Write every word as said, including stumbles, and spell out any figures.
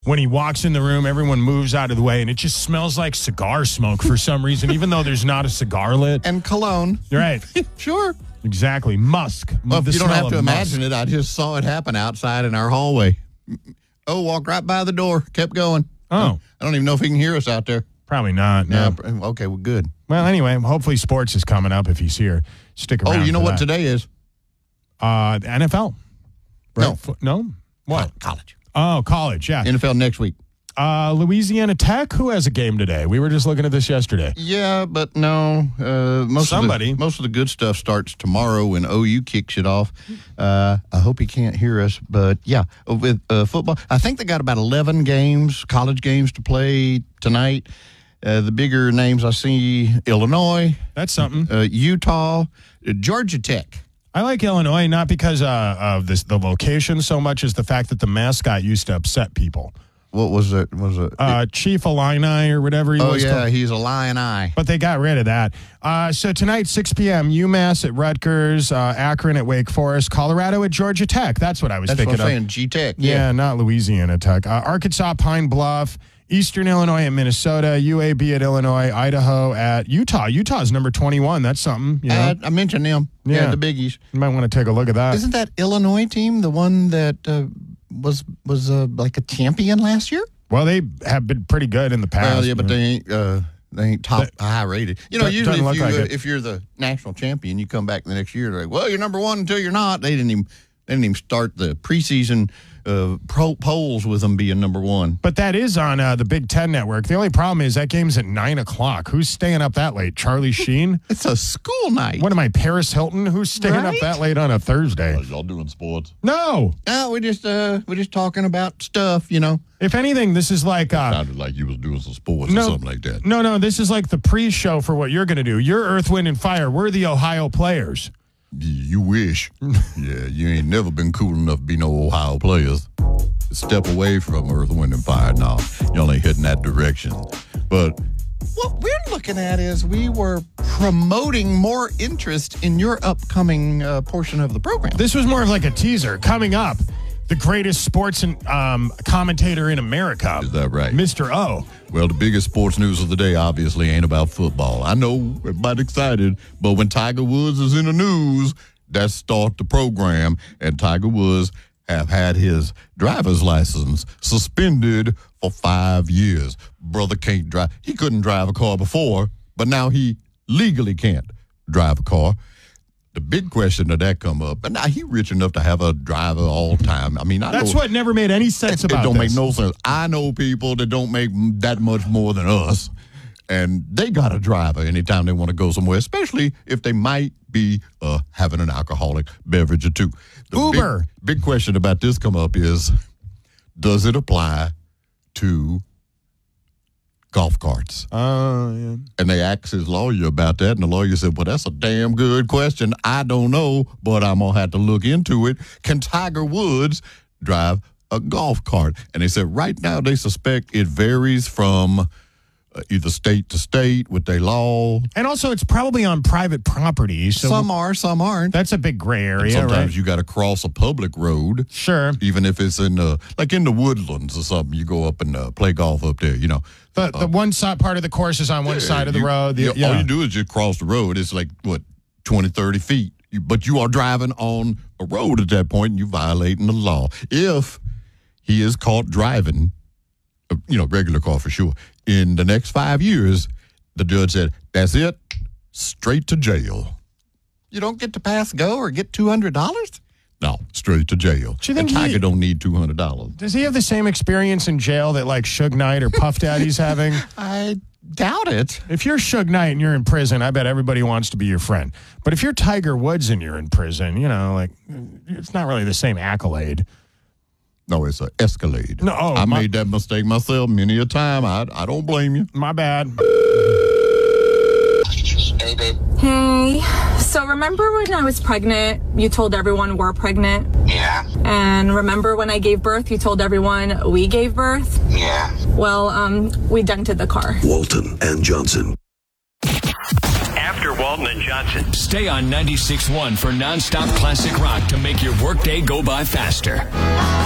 When he walks in the room, everyone moves out of the way, and it just smells like cigar smoke for some reason, even though there's not a cigar lit. And cologne. Right. Sure. Exactly. Musk. Well, if you don't have to imagine musk. it, I just saw it happen outside in our hallway. Oh, walked right by the door, kept going. Oh. I don't even know if he can hear us out there. Probably not. No. Yeah, okay, well, good. Well, anyway, hopefully sports is coming up if he's here. Stick around. Oh, you know for what that. today is? Uh, the N F L. No. Right? F- no? What? College. Oh, college, yeah. N F L next week. Uh, Louisiana Tech, who has a game today? We were just looking at this yesterday. Yeah, but no. Uh, most Somebody. Of the, most of the good stuff starts tomorrow when O U kicks it off. Uh, I hope he can't hear us, but yeah, with uh, football, I think they got about eleven games, college games to play tonight. Uh, the bigger names I see, Illinois. That's something. Uh, Utah, uh, Georgia Tech. I like Illinois, not because uh, of this, the location so much as the fact that the mascot used to upset people. What was it? Was it? Uh, Chief Illini or whatever he oh, was yeah, called. he's a lion eye. But they got rid of that. Uh, so tonight, six p.m., UMass at Rutgers, uh, Akron at Wake Forest, Colorado at Georgia Tech. That's what I was That's thinking what I'm of. saying, G-Tech. Yeah, Yeah. not Louisiana Tech. Uh, Arkansas, Pine Bluff, Eastern Illinois at Minnesota, U A B at Illinois, Idaho at Utah. Utah's number twenty-one. That's something. You know? I, I mentioned them. Yeah. Yeah. the biggies. You might want to take a look at that. Isn't that Illinois team the one that uh, was was uh, like a champion last year? Well, they have been pretty good in the past. Well, yeah, but they ain't uh, they ain't top That- high rated. You know, Doesn't usually look if you like uh, it. if you're the national champion, you come back the next year. They're like, well, you're number one until you're not. They didn't even they didn't even start the preseason uh, pro polls with them being number one. But that is on uh, the Big Ten Network. The only problem is that game's at nine o'clock. Who's staying up that late? Charlie Sheen? It's a school night. What am I, Paris Hilton? Who's staying up Right? that late on a Thursday? Uh, y'all doing sports? No. No, we're just uh, we're just talking about stuff, you know. If anything, this is like... Uh, Sounded like you was doing some sports no, or something like that. No, no, this is like the pre-show for what you're going to do. You're Earth, Wind, and Fire. We're the Ohio players. You wish. Yeah, you ain't never been cool enough to be no Ohio players. Step away from Earth, Wind, and Fire now. You only heading that direction. But What we're looking at is we were promoting more interest in your upcoming uh, portion of the program. This was more of like a teaser. Coming up, the greatest sports and, um, commentator in America. is that right? Mister O. Well, the biggest sports news of the day obviously ain't about football. I know everybody excited, but when Tiger Woods is in the news, that start the program, and Tiger Woods have had his driver's license suspended for five years. Brother can't drive. He couldn't drive a car before, but now he legally can't drive a car. The big question that that come up, and now he rich enough to have a driver all the time. I mean, I That's know, what never made any sense it about don't this. make no sense. I know people that don't make that much more than us, and they got a driver anytime they want to go somewhere, especially if they might be uh, having an alcoholic beverage or two. The Uber. Big, big question about this come up is, does it apply to golf carts? Oh, yeah. And they asked his lawyer about that, and the lawyer said, well, that's a damn good question. I don't know, but I'm going to have to look into it. Can Tiger Woods drive a golf cart? And they said right now they suspect it varies from uh, either state to state with their law. And also, it's probably on private property. So some are, some aren't. that's a big gray And area, sometimes right? you got to cross a public road, Sure. even if it's in the, like in the woodlands or something. You go up and uh, play golf up there, you know. The, the one side part of the course is on one side of the You- road. The, yeah, yeah. All you do is just cross the road. It's like, what, twenty, thirty feet. You, but you are driving on a road at that point, and you're violating the law. If he is caught driving, uh, you know, regular car for sure, in the next five years, the judge said, that's it, straight to jail. You don't get to pass go or get two hundred dollars? No, straight to jail. Do you think and Tiger he- don't need two hundred dollars. Does he have the same experience in jail that like Suge Knight or Puff Daddy's having? I doubt it. If you're Suge Knight and you're in prison, I bet everybody wants to be your friend. But if you're Tiger Woods and you're in prison, you know, like it's not really the same accolade. No, it's an Escalade. No, oh, I my- made that mistake myself many a time. I, I don't blame you. My bad. Hey, babe. Hey, so remember when I was pregnant, you told everyone we're pregnant? Yeah, And remember when I gave birth, you told everyone we gave birth? yeah. Well, um, we dented the car. Walton and Johnson. After Walton and Johnson. Stay on ninety-six point one for nonstop classic rock to make your workday go by faster.